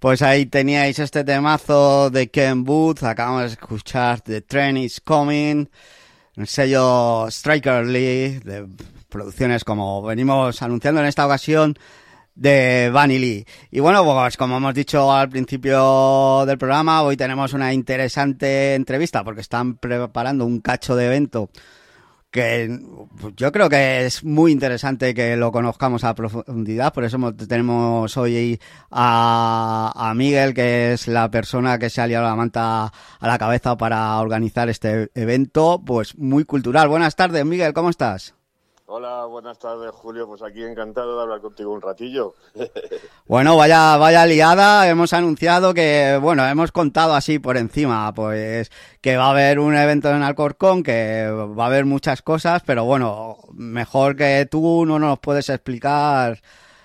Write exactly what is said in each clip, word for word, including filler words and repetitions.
Pues ahí teníais este temazo de Ken Booth, acabamos de escuchar The Train is Coming, el sello Striker Lee, de producciones como venimos anunciando en esta ocasión de Bunny Lee. Y bueno, pues como hemos dicho al principio del programa, hoy tenemos una interesante entrevista porque están preparando un cacho de evento que yo creo que es muy interesante que lo conozcamos a profundidad, por eso tenemos hoy a, a Miguel, que es la persona que se ha liado la manta a la cabeza para organizar este evento, pues muy cultural. Buenas tardes, Miguel, ¿cómo estás? Hola, buenas tardes, Julio. Pues aquí encantado de hablar contigo un ratillo. Bueno, vaya, vaya liada. Hemos anunciado que, bueno, hemos contado así por encima, pues que va a haber un evento en Alcorcón, que va a haber muchas cosas, pero bueno, mejor que tú no nos puedes explicar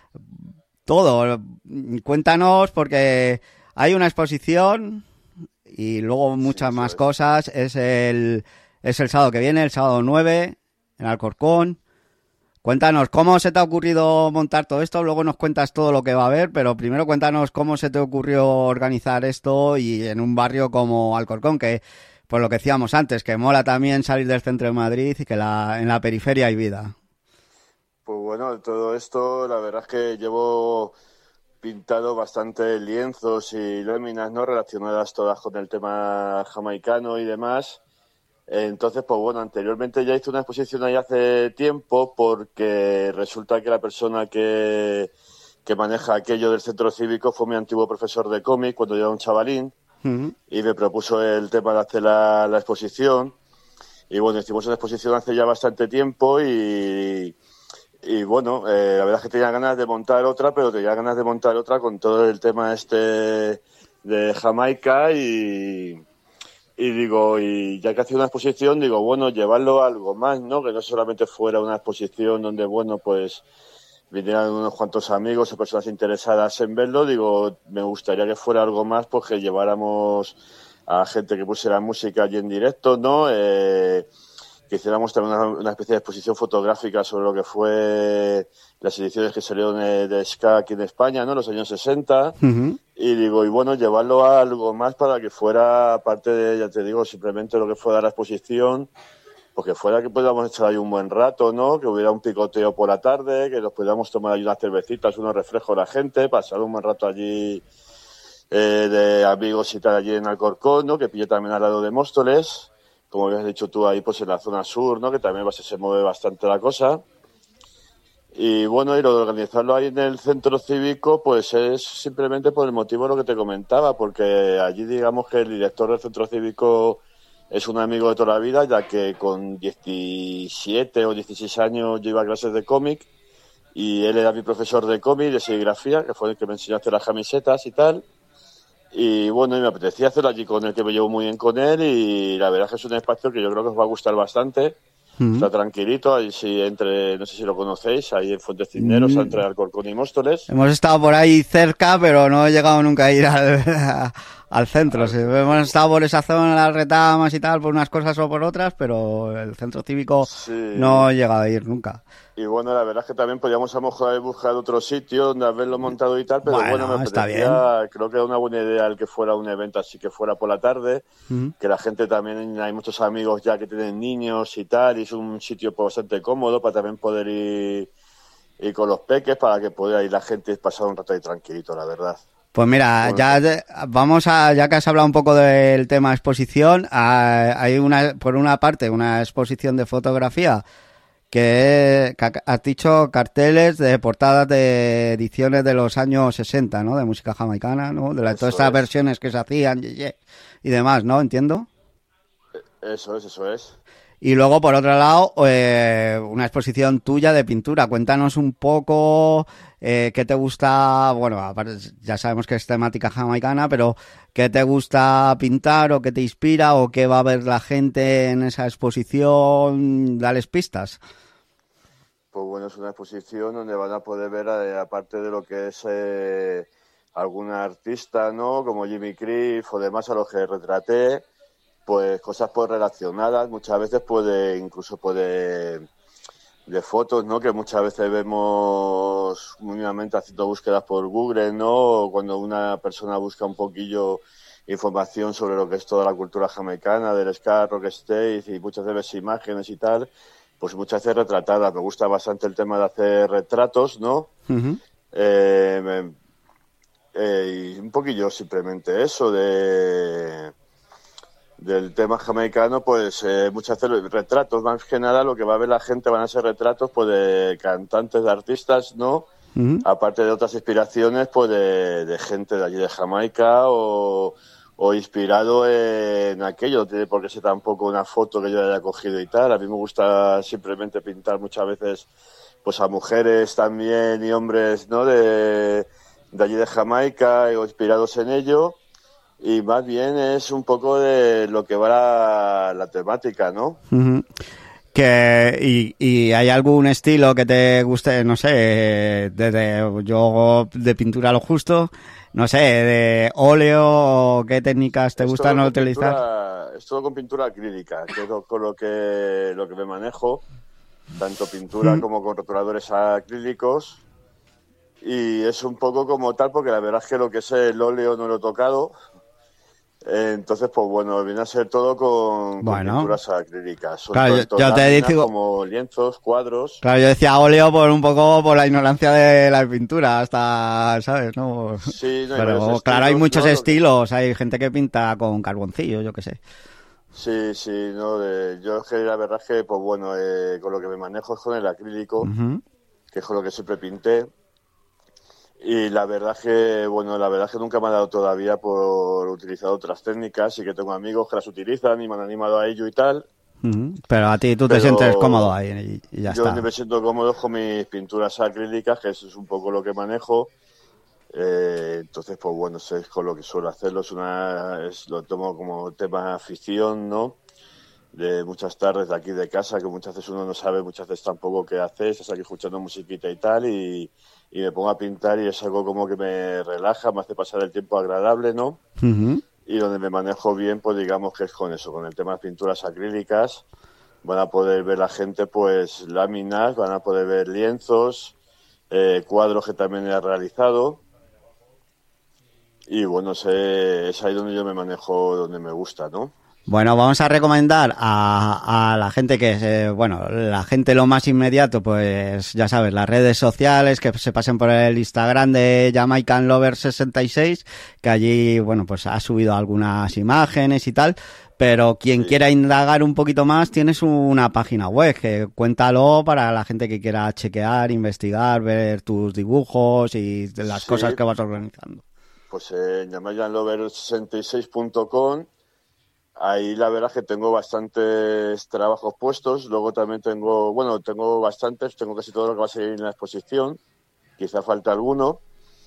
todo. Cuéntanos, porque hay una exposición y luego muchas Sí, más es. cosas. Es el, es el sábado que viene, el sábado nueve, en Alcorcón. Cuéntanos, ¿cómo se te ha ocurrido montar todo esto? Luego nos cuentas todo lo que va a haber, pero primero cuéntanos cómo se te ocurrió organizar esto y en un barrio como Alcorcón, que por lo que decíamos antes, que mola también salir del centro de Madrid y que la, en la periferia hay vida. Pues bueno, todo esto, la verdad es que llevo pintado bastantes lienzos y láminas, ¿no? Relacionadas todas con el tema jamaicano y demás. Entonces, pues bueno, anteriormente ya hice una exposición ahí hace tiempo porque resulta que la persona que, que maneja aquello del centro cívico fue mi antiguo profesor de cómic cuando yo era un chavalín. Uh-huh. Y me propuso el tema de hacer la, la exposición. Y bueno, hicimos una exposición hace ya bastante tiempo y, y bueno, eh, la verdad es que tenía ganas de montar otra, pero tenía ganas de montar otra con todo el tema este de Jamaica y... Y digo, y ya que hacía una exposición, digo, bueno, llevarlo a algo más, ¿no? Que no solamente fuera una exposición donde, bueno, pues vinieran unos cuantos amigos o personas interesadas en verlo. Digo, me gustaría que fuera algo más, pues que lleváramos a gente que pusiera música allí en directo, ¿no? Eh, que hiciéramos también una, una especie de exposición fotográfica sobre lo que fue las ediciones que salieron de, de ska aquí en España, ¿no? Los años sesenta. Uh-huh. Y digo, y bueno, llevarlo a algo más para que fuera, aparte de, ya te digo, simplemente lo que fuera la exposición, pues que fuera que podamos echar ahí un buen rato, ¿no? Que hubiera un picoteo por la tarde, que nos pudiéramos tomar ahí unas cervecitas, unos refrescos a la gente, pasar un buen rato allí eh, de amigos y tal allí en Alcorcón, ¿no? Que pille también al lado de Móstoles, como habías dicho tú ahí, pues en la zona sur, ¿no? Que también pues, se mueve bastante la cosa. Y bueno, y lo de organizarlo ahí en el centro cívico, pues es simplemente por el motivo de lo que te comentaba, porque allí digamos que el director del centro cívico es un amigo de toda la vida, ya que con diecisiete o dieciséis años yo iba a clases de cómic y él era mi profesor de cómic, de serigrafía, que fue el que me enseñó a hacer las camisetas y tal. Y bueno, y me apetecía hacerlo allí con él, que me llevo muy bien con él, y la verdad es que es un espacio que yo creo que os va a gustar bastante. Uh-huh. Está tranquilito, ahí sí, entre, no sé si lo conocéis, ahí en Fuentes Cisneros, mm. entre Alcorcón y Móstoles. Hemos estado por ahí cerca, pero no he llegado nunca a ir al, a, al centro. Sí, hemos estado por esa zona, las retamas y tal, por unas cosas o por otras, pero el centro cívico sí. No he llegado a ir nunca. Y bueno, la verdad es que también podríamos a lo mejor haber buscado otro sitio donde haberlo montado y tal, pero bueno, bueno me apetecía, creo que era una buena idea el que fuera un evento así que fuera por la tarde, uh-huh. Que la gente también, hay muchos amigos ya que tienen niños y tal, y es un sitio bastante cómodo para también poder ir, ir con los peques, para que pueda ir la gente pasar un rato ahí tranquilito, la verdad. Pues mira, bueno, ya de, vamos a, ya que has hablado un poco del tema exposición, a, hay una, por una parte, una exposición de fotografía que has dicho carteles de portadas de ediciones de los años sesenta, ¿no? De música jamaicana, ¿no? De la, todas estas es. versiones que se hacían y demás, ¿no? ¿Entiendo? Eso es, eso es. Y luego, por otro lado, eh, una exposición tuya de pintura. Cuéntanos un poco eh, qué te gusta, bueno, aparte, ya sabemos que es temática jamaicana, pero qué te gusta pintar o qué te inspira o qué va a ver la gente en esa exposición. Dales pistas. Pues bueno, es una exposición donde van a poder ver, eh, aparte de lo que es eh, algún artista, ¿no? Como Jimmy Cliff o demás a los que retraté, pues cosas pues relacionadas. Muchas veces puede, incluso puede, de fotos, ¿no? Que muchas veces vemos mínimamente haciendo búsquedas por Google, ¿no? O cuando una persona busca un poquillo información sobre lo que es toda la cultura jamaicana, del ska, rocksteady, y muchas veces imágenes y tal, pues muchas veces retratadas. Me gusta bastante el tema de hacer retratos, ¿no? Uh-huh. Eh, me, eh, y un poquillo simplemente eso de del tema jamaicano, pues eh, muchas veces retratos, más que nada lo que va a ver la gente van a ser retratos pues de cantantes, de artistas, ¿no? Uh-huh. Aparte de otras inspiraciones, pues de, de gente de allí de Jamaica o, o inspirado en aquello, no tiene por qué ser tampoco una foto que yo haya cogido y tal. A mí me gusta simplemente pintar muchas veces pues a mujeres también y hombres, ¿no? De, de allí de Jamaica o inspirados en ello. Y más bien es un poco de lo que va la, la temática, ¿no? Uh-huh. Que, y, y hay algún estilo que te guste, no sé, desde yo de pintura a lo justo, no sé, de óleo, qué técnicas te Es gustan todo con utilizar. pintura, es todo con pintura acrílica, que es lo, con lo que, lo que me manejo, tanto pintura Uh-huh. como con rotuladores acrílicos. Y es un poco como tal, porque la verdad es que lo que es el óleo no lo he tocado. Entonces, pues bueno, viene a ser todo con, con Bueno, pinturas acrílicas. Son claro, yo, tanto yo te láminas digo, como lienzos, cuadros. claro, yo decía óleo por un poco por la ignorancia de la pintura, hasta, ¿sabes? ¿No? Sí, no hay varios Pero claro, hay estilos, muchos ¿no? Lo que, estilos, hay gente que pinta con carboncillo, yo qué sé. sí, sí, no. De, yo es que la verdad es que, pues bueno, eh, con lo que me manejo es con el acrílico, Uh-huh. que es con lo que siempre pinté. Y la verdad es que, bueno, la verdad es que nunca me ha dado todavía por utilizar otras técnicas. Sí que tengo amigos que las utilizan y me han animado a ello y tal. Uh-huh. Pero a ti tú te sientes cómodo Pero ahí y, y ya yo está. me siento cómodo con mis pinturas acrílicas, que eso es un poco lo que manejo. Eh, entonces, pues bueno, eso es con lo que suelo hacerlo. Es una, es, lo tomo como tema afición, ¿no? De muchas tardes de aquí de casa, que muchas veces uno no sabe, muchas veces tampoco qué hacer, estás aquí escuchando musiquita y tal, y, y me pongo a pintar y es algo como que me relaja, me hace pasar el tiempo agradable, ¿no? Uh-huh. Y donde me manejo bien, pues digamos que es con eso, con el tema de pinturas acrílicas. Van a poder ver la gente, pues, láminas, van a poder ver lienzos, eh, cuadros que también he realizado. Y bueno, sé, es ahí donde yo me manejo, donde me gusta, ¿no? Bueno, vamos a recomendar a, a la gente que, eh, bueno, la gente lo más inmediato, pues ya sabes, las redes sociales, que se pasen por el Instagram de Jamaican Lover sesenta y seis, que allí, bueno, pues ha subido algunas imágenes y tal, pero quien Sí, quiera indagar un poquito más, tienes una página web, que cuéntalo para la gente que quiera chequear, investigar, ver tus dibujos y las cosas sí, que vas organizando. pues en jamaican lover sesenta y seis punto com. Ahí la verdad es que tengo bastantes trabajos puestos, luego también tengo, bueno, tengo bastantes, tengo casi todo lo que va a salir en la exposición, quizá falta alguno,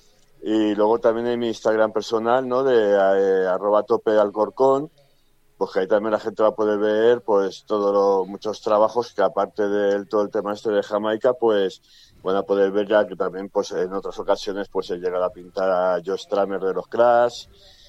y luego también en mi Instagram personal, ¿no? De eh, arroba tope alcorcón, pues que ahí también la gente va a poder ver pues todos los muchos trabajos que aparte de todo el tema este de Jamaica, pues van a poder ver ya que también pues en otras ocasiones pues he llegado a pintar a Joe Stramer de los Crash,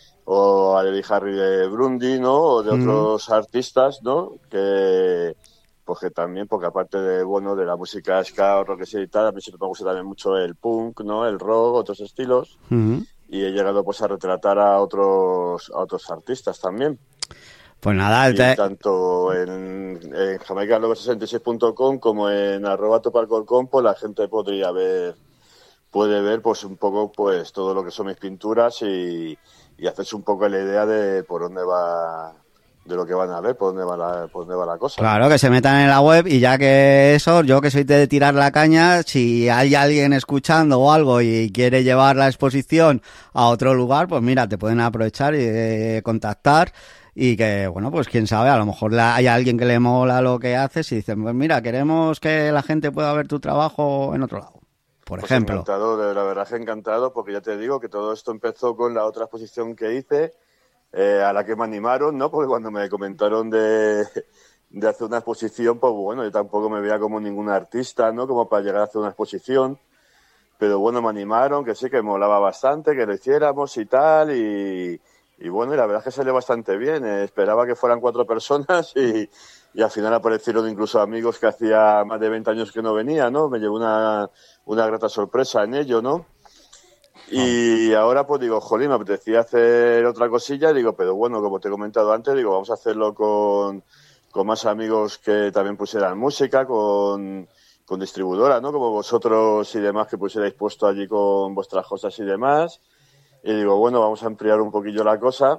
o a Lady Harry de Brundy, ¿no? O de Mm. otros artistas, ¿no? Que, pues que también, porque aparte de, bueno, de la música ska o rock y tal, a mí siempre me gusta también mucho el punk, ¿no? El rock, otros estilos. Mm. Y he llegado, pues, a retratar a otros, a otros artistas también. Pues nada, Y te, tanto en, en jamaican lover sesenta y seis punto com como en arroba topalcorcom, pues la gente podría ver, puede ver, pues, un poco, pues, todo lo que son mis pinturas y y haces un poco la idea de por dónde va, de lo que van a ver, por dónde va la, por dónde va la cosa. claro, que se metan en la web y ya que eso, yo que soy de tirar la caña, si hay alguien escuchando o algo y quiere llevar la exposición a otro lugar, pues mira, te pueden aprovechar y eh, contactar y que, bueno, pues quién sabe, a lo mejor la, hay alguien que le mola lo que haces y dicen, pues mira, queremos que la gente pueda ver tu trabajo en otro lado, por Pues ejemplo. encantado, de la verdad que encantado, porque ya te digo que todo esto empezó con la otra exposición que hice, eh, a la que me animaron, ¿no? Porque cuando me comentaron de, de hacer una exposición, pues bueno, yo tampoco me veía como ningún artista, ¿no? Como para llegar a hacer una exposición. Pero bueno, me animaron, que sí, que me molaba bastante, que lo hiciéramos y tal, y, y bueno, y la verdad es que salió bastante bien. Eh, esperaba que fueran cuatro personas y, y al final aparecieron incluso amigos que hacía más de veinte años que no venía, ¿no? Me llevó una, una grata sorpresa en ello, ¿no? Y ahora pues digo, jolín, me apetecía hacer otra cosilla, digo, pero bueno, como te he comentado antes, digo, vamos a hacerlo con, con más amigos que también pusieran música, con, con distribuidora, ¿no? Como vosotros y demás que pusierais puesto allí con vuestras cosas y demás. Y digo, bueno, vamos a ampliar un poquillo la cosa.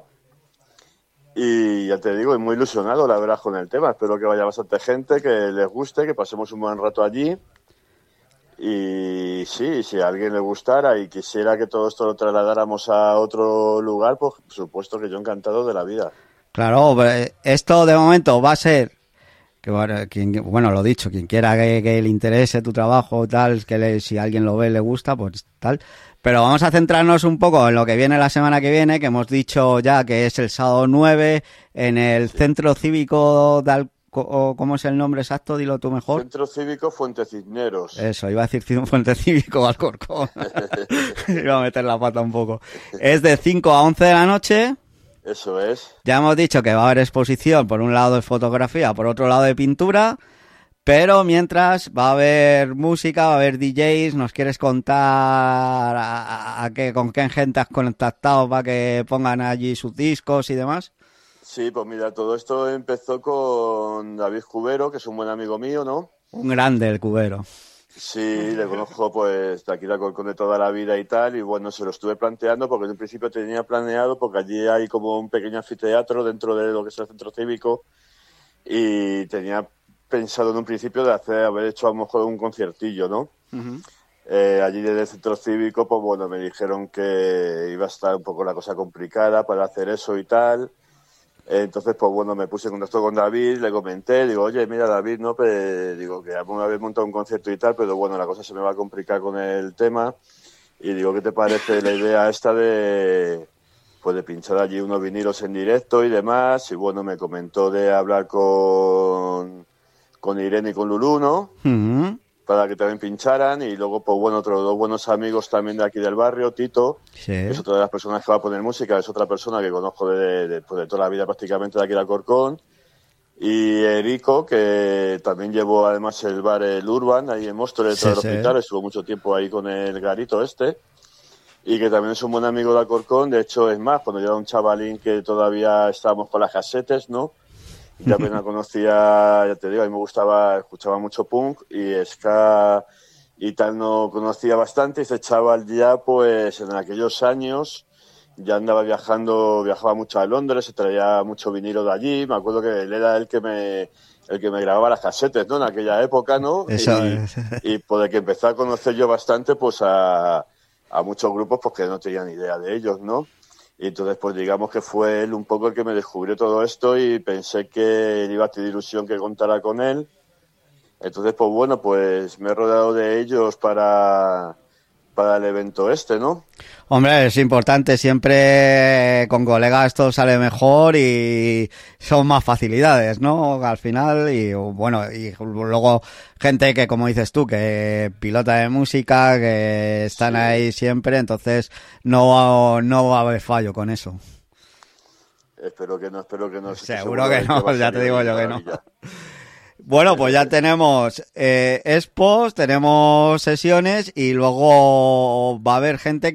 Y ya te digo, muy ilusionado, la verdad, con el tema. Espero que vaya bastante gente, que les guste, que pasemos un buen rato allí. Y sí, si a alguien le gustara y quisiera que todo esto lo trasladáramos a otro lugar, pues por supuesto que yo encantado de la vida. Claro, esto de momento va a ser, que bueno, quien, bueno lo dicho, quien quiera que, que le interese tu trabajo, tal, que le, si alguien lo ve, le gusta, pues tal. Pero vamos a centrarnos un poco en lo que viene la semana que viene, que hemos dicho ya que es el sábado nueve en el sí. Centro Cívico de Alcobendas. ¿Cómo es el nombre exacto? Dilo tú mejor. Centro Cívico Fuente Cisneros. Eso, iba a decir Fuente Cívico Alcorcón. Iba a meter la pata un poco. Es de cinco a once de la noche. Eso es. Ya hemos dicho que va a haber exposición, por un lado de fotografía, por otro lado de pintura, pero mientras va a haber música, va a haber D Js. ¿Nos quieres contar a, a, a qué, con qué gente has contactado para que pongan allí sus discos y demás? Sí, pues mira, todo esto empezó con David Cubero, que es un buen amigo mío, ¿no? Un grande el Cubero. Sí, le conozco pues de aquí de Alcorcón de toda la vida y tal, y bueno, se lo estuve planteando porque en un principio tenía planeado, porque allí hay como un pequeño anfiteatro dentro de lo que es el centro cívico, y tenía pensado en un principio de hacer, haber hecho a lo mejor un conciertillo, ¿no? Uh-huh. Eh, allí desde el centro cívico, pues bueno, me dijeron que iba a estar un poco la cosa complicada para hacer eso y tal. Entonces, pues bueno, me puse en contacto con David, le comenté, digo, oye, mira, David, no, pues, digo, que alguna vez montado un concierto y tal, pero bueno, la cosa se me va a complicar con el tema. Y digo, ¿qué te parece la idea esta de, pues, de pinchar allí unos vinilos en directo y demás? Y bueno, me comentó de hablar con, con Irene y con Lulú, ¿no? Uh-huh. Para que también pincharan, y luego, pues bueno, otros dos buenos amigos también de aquí del barrio, Tito, sí. Que es otra de las personas que va a poner música, es otra persona que conozco de, de, pues de toda la vida prácticamente de aquí de Alcorcón, y Erico, que también llevó además el bar El Urban, ahí en Móstoles, sí, del sí. Hospital, estuvo mucho tiempo ahí con el garito este, y que también es un buen amigo de Alcorcón. De hecho, es más, cuando yo era un chavalín que todavía estábamos con las casetes, ¿no? Ya apenas conocía, ya te digo, a mí me gustaba, escuchaba mucho punk y ska y tal, no conocía bastante. Y ese chaval ya, pues, en aquellos años ya andaba viajando, viajaba mucho a Londres, se traía mucho vinilo de allí. Me acuerdo que él era el que me, el que me grababa las casetes, ¿no? En aquella época, ¿no? Eso y, es. Y por el que empecé a conocer yo bastante, pues, a, a muchos grupos, pues, que no tenía ni idea de ellos, ¿no? Y entonces, pues digamos que fue él un poco el que me descubrió todo esto y pensé que iba a tener ilusión que contara con él. Entonces, pues bueno, pues me he rodeado de ellos para, para el evento este, ¿no? Hombre, es importante, siempre con colegas todo sale mejor y son más facilidades, ¿no? Al final, y bueno, y luego gente que, como dices tú, que pilota de música, que están sí. ahí siempre, entonces no, no va a haber fallo con eso. Espero que no, espero que no. Seguro, seguro que no, que ya te digo yo que no. Bueno, pues ya tenemos eh, expos, tenemos sesiones y luego va a haber gente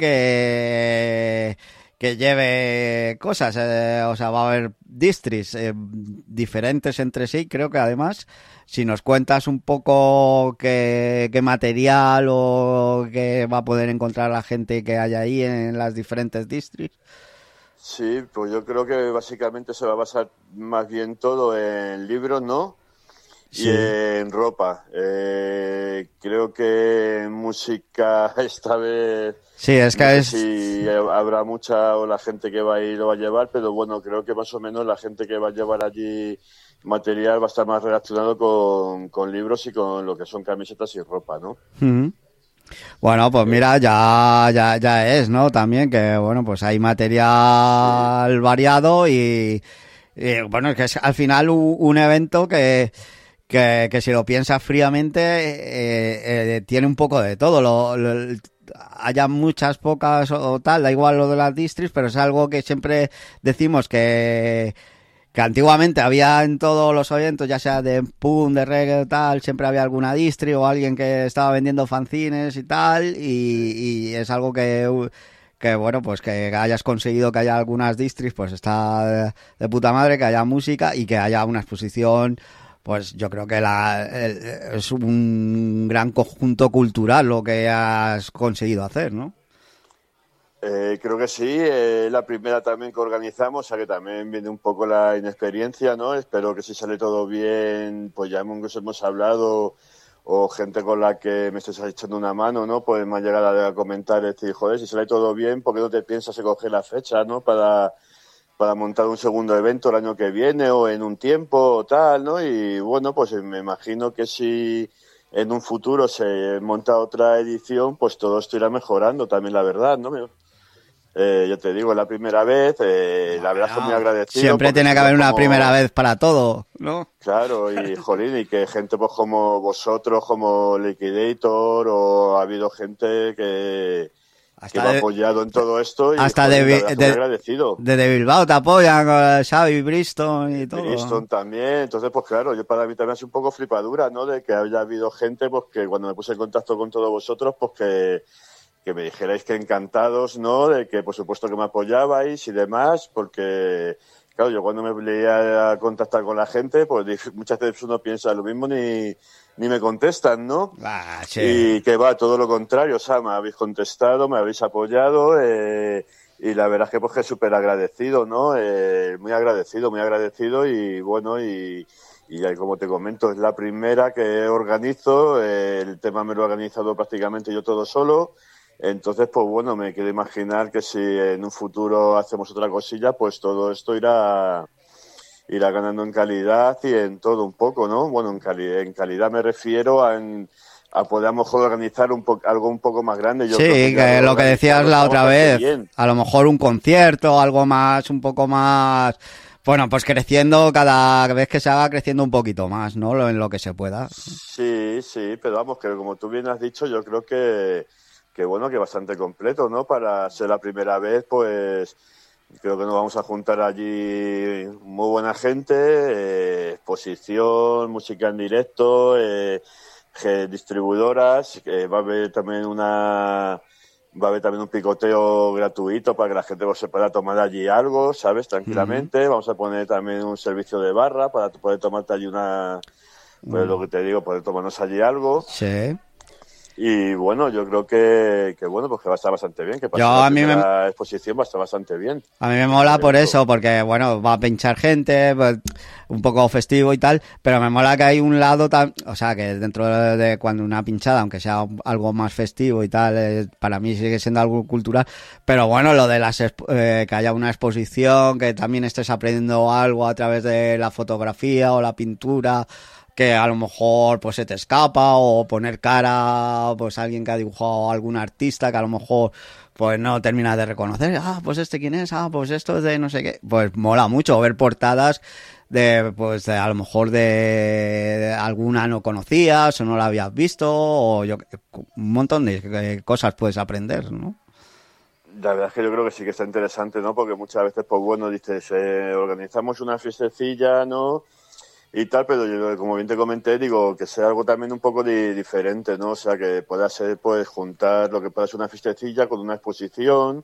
que que lleve cosas, eh, o sea, va a haber distris eh, diferentes entre sí. Creo que además, si nos cuentas un poco qué, qué material o qué va a poder encontrar la gente que hay ahí en las diferentes distris. Sí, pues yo creo que básicamente se va a basar más bien todo en libros, ¿no? Sí. Y en ropa. Eh, creo que en música esta vez... Sí, es que no sé es... si habrá mucha o la gente que va a ir lo va a llevar, pero bueno, creo que más o menos la gente que va a llevar allí material va a estar más relacionado con, con libros y con lo que son camisetas y ropa, ¿no? Uh-huh. Bueno, pues mira, ya, ya, ya es, ¿no? También que, bueno, pues hay material sí. variado y, y, bueno, es que es al final un, un evento que... Que, que si lo piensas fríamente eh, eh, tiene un poco de todo. Lo, lo, haya muchas, pocas o, o tal, da igual lo de las distris, pero es algo que siempre decimos que, que antiguamente había en todos los eventos, ya sea de punk, de reggae o tal, siempre había alguna distri o alguien que estaba vendiendo fanzines y tal, y, y es algo que... que bueno, pues que hayas conseguido que haya algunas distris, pues está de, de puta madre, que haya música y que haya una exposición, pues yo creo que la, el, es un gran conjunto cultural lo que has conseguido hacer, ¿no? Eh, creo que sí, eh, la primera también que organizamos, o sea que también viene un poco la inexperiencia, ¿no? Espero que si sale todo bien, pues ya hemos, hemos hablado, o gente con la que me estés echando una mano, ¿no? Pues me ha llegado a comentar, decir, joder, si sale todo bien, ¿por qué no te piensas en coger la fecha, ¿no? Para, para montar un segundo evento el año que viene o en un tiempo o tal, ¿no? Y bueno, pues me imagino que si en un futuro se monta otra edición, pues todo esto irá mejorando también, la verdad, ¿no? Eh, yo te digo, es la primera vez, eh, bueno, la verdad es que muy agradecido. Siempre tiene que haber una como... primera vez para todo, ¿no? Claro, y jolín, y que gente pues como vosotros, como Liquidator, o ha habido gente que, hasta que me ha apoyado en todo esto. Y hasta jolín, de, de, de, agradecido. Desde Bilbao te apoyan, con Xavi, Bristol y todo. Bristol también, entonces pues claro, yo para mí también es un poco flipadura, ¿no? De que haya habido gente pues que cuando me puse en contacto con todos vosotros, pues que... que me dijerais que encantados, ¿no? De que por supuesto que me apoyabais y demás, porque, claro, yo cuando me leía a contactar con la gente, pues muchas veces uno piensa lo mismo ni, ni me contestan, ¿no? Ah, sí. Y que va, todo lo contrario, o sea, me habéis contestado, me habéis apoyado, eh, y la verdad es que pues que súper agradecido, ¿no? Eh, muy agradecido, muy agradecido y bueno, y... Y como te comento, es la primera que organizo, eh, el tema me lo he organizado prácticamente yo todo solo. Entonces, pues bueno, me quiero imaginar que si en un futuro hacemos otra cosilla, pues todo esto irá irá ganando en calidad y en todo un poco, ¿no? Bueno, en, cali en calidad me refiero a, en, a poder a lo mejor organizar un po algo un poco más grande. Yo sí, creo que, que lo que decías la otra vez, bien. A lo mejor un concierto, algo más, un poco más... Bueno, pues creciendo, cada vez que se haga, creciendo un poquito más, ¿no? En lo que se pueda. Sí, sí, pero vamos, que como tú bien has dicho, yo creo que... que bueno, que bastante completo, ¿no? Para ser la primera vez, pues creo que nos vamos a juntar allí muy buena gente, eh, exposición, música en directo, eh, distribuidoras, eh, va a haber también una... va a haber también un picoteo gratuito para que la gente pues, se pueda tomar allí algo, ¿sabes? Tranquilamente. Mm. Vamos a poner también un servicio de barra para poder tomarte allí una... pues mm. lo que te digo, poder tomarnos allí algo. Sí. Y bueno, yo creo que, que bueno, pues que va a estar bastante bien, que para yo, la a mí primera me... exposición va a estar bastante bien. A mí me mola por eso, porque bueno, va a pinchar gente, pues, un poco festivo y tal, pero me mola que hay un lado tan, o sea, que dentro de, de cuando una pinchada, aunque sea algo más festivo y tal, eh, para mí sigue siendo algo cultural, pero bueno, lo de las eh, que haya una exposición, que también estés aprendiendo algo a través de la fotografía o la pintura, que a lo mejor pues se te escapa, o poner cara pues a alguien que ha dibujado a algún artista que a lo mejor pues no terminas de reconocer, ah, pues este quién es, ah, pues esto es de no sé qué, pues mola mucho ver portadas de pues de, a lo mejor de, de alguna no conocías o no la habías visto, o yo un montón de cosas puedes aprender, ¿no? La verdad es que yo creo que sí que está interesante, ¿no? Porque muchas veces, pues bueno, dices, eh, organizamos una fiestecilla, ¿no? Y tal, pero yo, como bien te comenté, digo, que sea algo también un poco di diferente, ¿no? O sea, que pueda ser, pues, juntar lo que pueda ser una fiestecilla con una exposición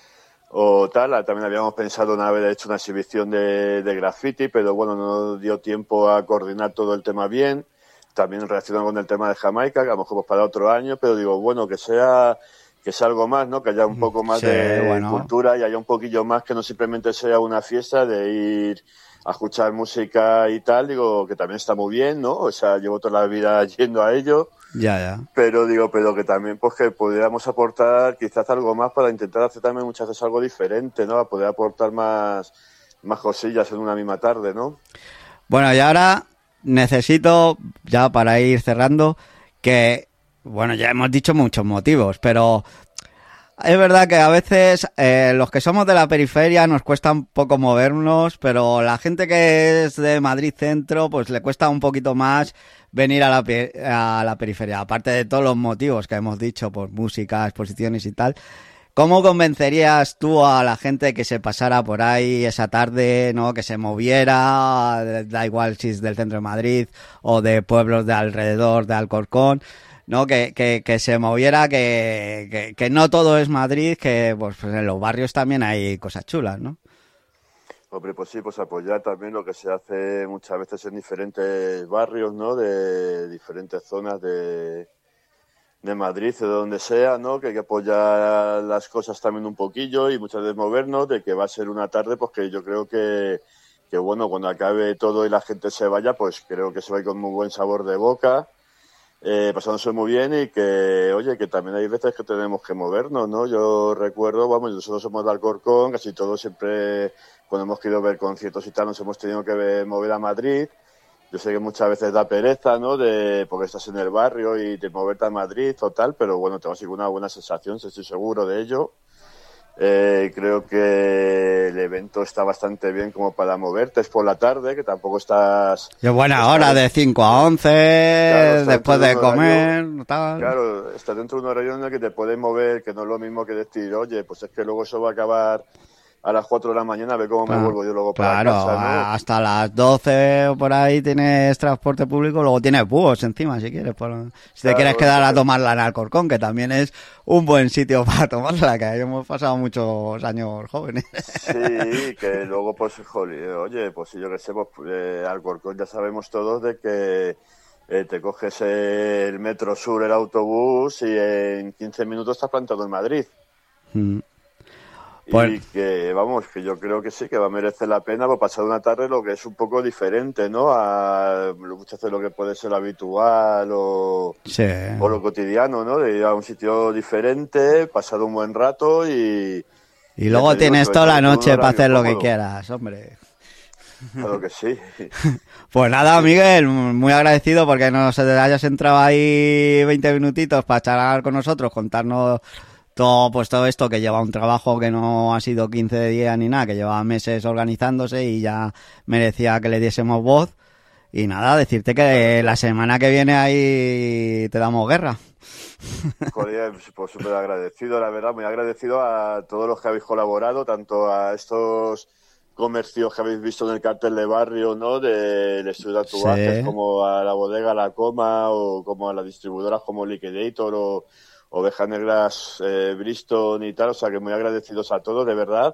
o tal. También habíamos pensado en haber hecho una exhibición de, de graffiti, pero bueno, no dio tiempo a coordinar todo el tema bien. También relacionado con el tema de Jamaica, que a lo mejor pues para otro año, pero digo, bueno, que sea... que sea algo más, ¿no? Que haya un poco más sí, de bueno. cultura y haya un poquillo más, que no simplemente sea una fiesta de ir a escuchar música y tal, digo, que también está muy bien, ¿no? O sea, llevo toda la vida yendo a ello. Ya, ya. Pero digo, pero que también, pues, que pudiéramos aportar quizás algo más para intentar hacer también muchas veces algo diferente, ¿no? A poder aportar más, más cosillas en una misma tarde, ¿no? Bueno, y ahora necesito, ya para ir cerrando, que, bueno, ya hemos dicho muchos motivos, pero Es verdad que a veces eh, los que somos de la periferia nos cuesta un poco movernos, pero la gente que es de Madrid Centro, pues le cuesta un poquito más venir a la, a la periferia. Aparte de todos los motivos que hemos dicho, por música, exposiciones y tal. ¿Cómo convencerías tú a la gente que se pasara por ahí esa tarde, ¿no? Que se moviera, da igual si es del centro de Madrid o de pueblos de alrededor de Alcorcón, ¿no? Que, que, que se moviera, que, que, que no todo es Madrid, que pues, pues en los barrios también hay cosas chulas, ¿no? Hombre, pues sí, pues apoyar también lo que se hace muchas veces en diferentes barrios, ¿no? De diferentes zonas de, de Madrid o de donde sea, ¿no? Que hay que apoyar las cosas también un poquillo y muchas veces movernos, de que va a ser una tarde, pues que yo creo que, que bueno, cuando acabe todo y la gente se vaya, pues creo que se va a ir con muy buen sabor de boca. Eh, pasándose muy bien y que, oye, que también hay veces que tenemos que movernos, ¿no? Yo recuerdo, vamos, nosotros somos de Alcorcón, casi todos siempre, cuando hemos querido ver conciertos y tal, nos hemos tenido que ver, mover a Madrid. Yo sé que muchas veces da pereza, ¿no? De, porque estás en el barrio y de moverte a Madrid o tal, pero bueno, te vas a ir con una buena sensación, estoy seguro de ello. Eh, creo que el evento está bastante bien como para moverte, es por la tarde, que tampoco estás... Y buena estás, hora, de cinco a once, claro, después de comer, horario, tal. Claro, estás dentro de un horario en el que te puedes mover, que no es lo mismo que decir, oye, pues es que luego eso va a acabar a las cuatro de la mañana, a ver cómo Claro, me vuelvo yo luego para claro, casa, ¿no? hasta las doce o por ahí tienes transporte público, luego tienes búhos encima si quieres. Por... Si te Claro, quieres quedar a entonces... tomarla en Alcorcón, que también es un buen sitio para tomarla, que ahí hemos pasado muchos años jóvenes. Sí, que luego, pues, joder, oye, pues si yo que sé, pues eh, Alcorcón ya sabemos todos de que eh, te coges el Metro Sur, el autobús, y en quince minutos estás plantado en Madrid. Mm. Pues... Y que, vamos, que yo creo que sí, que va a merecer la pena por pasar una tarde lo que es un poco diferente, ¿no? A muchas veces lo que puede ser lo habitual o, sí. o lo cotidiano, ¿no? De ir a un sitio diferente, pasar un buen rato y... Y luego tienes toda la noche para hacer lo que quieras, hombre. Claro que sí. Pues nada, Miguel, muy agradecido porque nos hayas entrado ahí veinte minutitos para charlar con nosotros, contarnos todo, pues todo esto, que lleva un trabajo que no ha sido quince días ni nada, que lleva meses organizándose y ya merecía que le diésemos voz. Y nada, decirte que la semana que viene ahí te damos guerra. Joder, pues súper agradecido, la verdad, muy agradecido a todos los que habéis colaborado, tanto a estos comercios que habéis visto en el cartel de barrio, ¿no? Del estudio de tatuajes, sí, como a la bodega La Coma, o como a las distribuidoras como Liquidator o Ovejas Negras eh, Bristol y tal, o sea que muy agradecidos a todos, de verdad.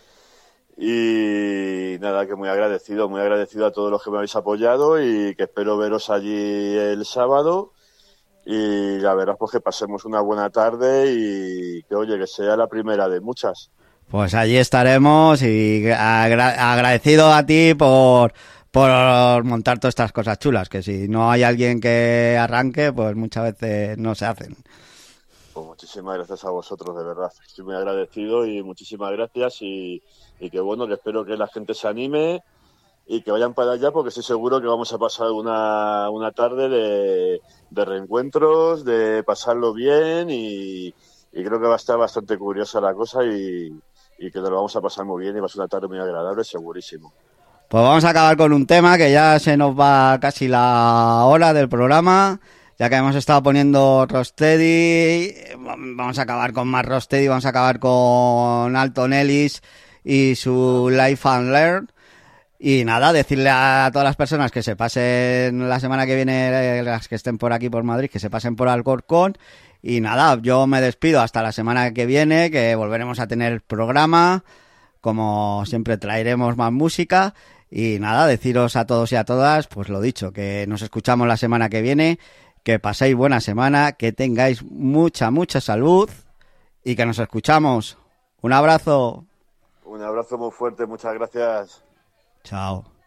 Y nada, que muy agradecido, muy agradecido a todos los que me habéis apoyado y que espero veros allí el sábado. Y la verdad, pues que pasemos una buena tarde y que, oye, que sea la primera de muchas. Pues allí estaremos y agra- agradecido a ti por, por montar todas estas cosas chulas, que si no hay alguien que arranque, pues muchas veces no se hacen. Pues muchísimas gracias a vosotros, de verdad. Estoy muy agradecido y muchísimas gracias y, y que bueno, que espero que la gente se anime y que vayan para allá porque estoy seguro que vamos a pasar una, una tarde de, de reencuentros, de pasarlo bien y, y creo que va a estar bastante curiosa la cosa y, y que nos lo vamos a pasar muy bien y va a ser una tarde muy agradable, segurísimo. Pues vamos a acabar con un tema que ya se nos va casi la hora del programa, ya que hemos estado poniendo Rocksteady. Vamos a acabar con más Rocksteady, vamos a acabar con Alton Ellis y su Life and Learn. Y nada, decirle a todas las personas que se pasen la semana que viene, las que estén por aquí por Madrid, que se pasen por Alcorcón. Y nada, yo me despido hasta la semana que viene, que volveremos a tener programa. Como siempre traeremos más música. Y nada, deciros a todos y a todas, pues lo dicho, que nos escuchamos la semana que viene, que paséis buena semana, que tengáis mucha, mucha salud y que nos escuchamos. Un abrazo. Un abrazo muy fuerte, muchas gracias. Chao.